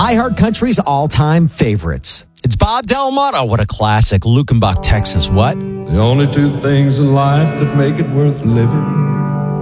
iHeart Country's all-time favorites. It's Bob Delamato. What a classic. Lukenbach, Texas. What? The only two things in life that make it worth living